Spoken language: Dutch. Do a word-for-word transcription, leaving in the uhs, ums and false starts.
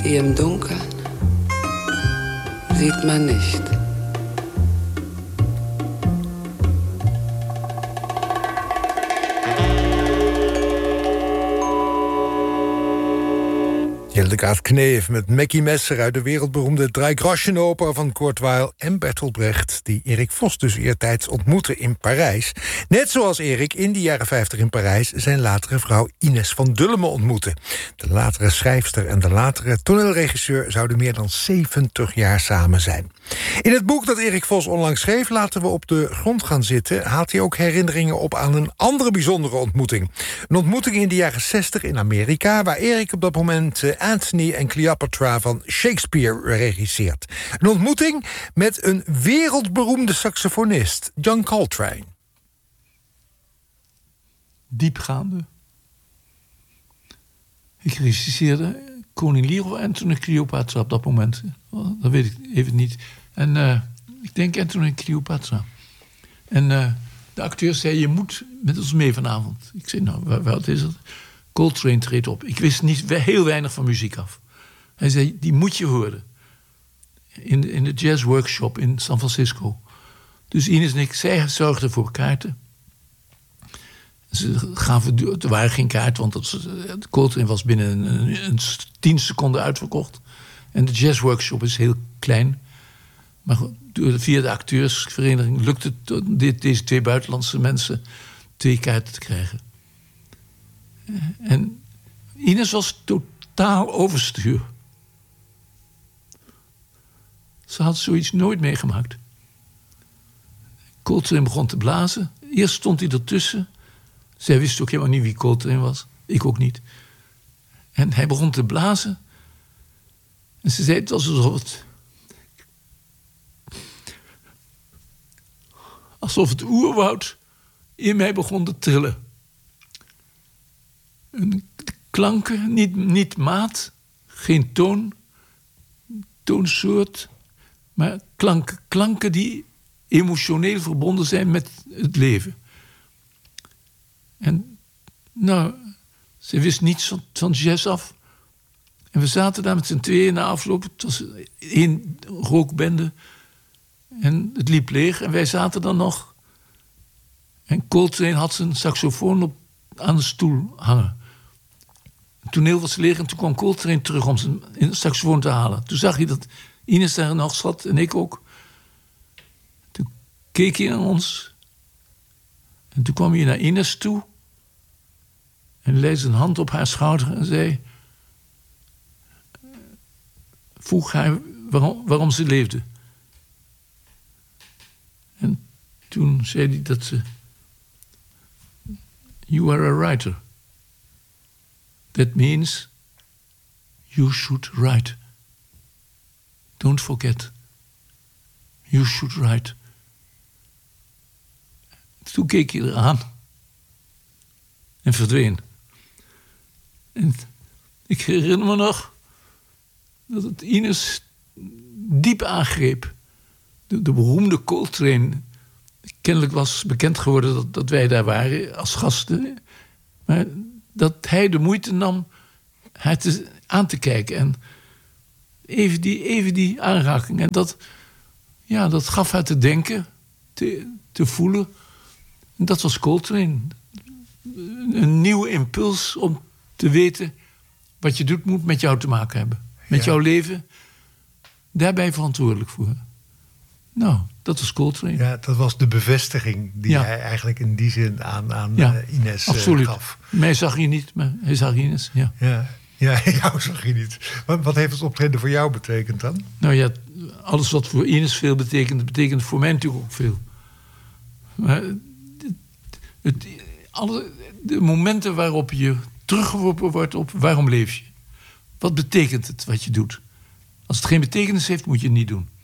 die im Dunkeln sieht man nicht. Hildegard Knef met Mackie Messer uit de wereldberoemde Dreigroschenoper van Kurt Weill en Bertolt Brecht, die Erik Vos dus eertijds ontmoette in Parijs. Net zoals Erik in de jaren vijftig in Parijs zijn latere vrouw Ines van Dullemen ontmoette. De latere schrijfster en de latere toneelregisseur zouden meer dan zeventig jaar samen zijn. In het boek dat Erik Vos onlangs schreef, Laten we op de grond gaan zitten, haalt hij ook herinneringen op aan een andere bijzondere ontmoeting. Een ontmoeting in de jaren zestig in Amerika, waar Erik op dat moment Antony en Cleopatra van Shakespeare regisseert. Een ontmoeting met een wereldberoemde saxofonist, John Coltrane. Diepgaande. Ik regisseerde Koning Lear of Antony en Cleopatra op dat moment. Dat weet ik even niet. En uh, ik denk Antony en Cleopatra. En uh, de acteur zei, je moet met ons mee vanavond. Ik zei, nou, wat is het? Coltrane treedt op. Ik wist niet, heel weinig van muziek af. Hij zei, die moet je horen. In de, in de jazz workshop in San Francisco. Dus Ines en ik, zij zorgden voor kaarten. Ze gaven, er waren geen kaarten, want het Coltrane was binnen een, een tien seconden uitverkocht. En de jazz workshop is heel klein. Maar via de acteursvereniging lukte het dit, deze twee buitenlandse mensen twee kaarten te krijgen. En Ines was totaal overstuur. Ze had zoiets nooit meegemaakt. Coltrane begon te blazen. Eerst stond hij ertussen. Zij wist ook helemaal niet wie Coltrane was. Ik ook niet. En hij begon te blazen. En ze zei, het was alsof het... alsof het oerwoud in mij begon te trillen. En klanken, niet, niet maat, geen toon, toonsoort, maar klanken, klanken die emotioneel verbonden zijn met het leven. En nou, ze wist niets van, van jazz af. En we zaten daar met z'n tweeën na afloop. Het was één rookbende. En het liep leeg. En wij zaten dan nog. En Coltrane had zijn saxofoon op, aan de stoel hangen. Het toneel was leeg en toen kwam Coltrane terug om zijn saxofoon te halen. Toen zag hij dat Ines daar nog zat en ik ook. Toen keek hij naar ons. En toen kwam hij naar Ines toe. En legde zijn hand op haar schouder en zei... vroeg haar waarom, waarom ze leefde. En toen zei hij dat ze... You are a writer. That means you should write. Don't forget. You should write. Toen keek hij eraan. En verdween. En ik herinner me nog dat het Ines diep aangreep. De, de beroemde Coltrane. Kennelijk was bekend geworden dat, dat wij daar waren als gasten. Maar dat hij de moeite nam haar te, aan te kijken. En even die, even die aanraking. En dat, ja, dat gaf haar te denken, te, te voelen. En dat was Coltrane. Een nieuwe impuls om te weten wat je doet moet met jou te maken hebben. Met ja. jouw leven. Daarbij verantwoordelijk voor. Nou, dat was Coltrane. Ja, dat was de bevestiging die ja. hij eigenlijk in die zin aan, aan ja, uh, Ines absoluut. Uh, gaf. Mij zag je niet, maar hij zag Ines. Ja, ja. ja jou zag je niet. Wat, wat heeft het optreden voor jou betekend dan? Nou ja, alles wat voor Ines veel betekent, betekent voor mij natuurlijk ook veel. Maar het, het, alle, de momenten waarop je teruggeworpen wordt op waarom leef je? Wat betekent het wat je doet? Als het geen betekenis heeft, moet je het niet doen.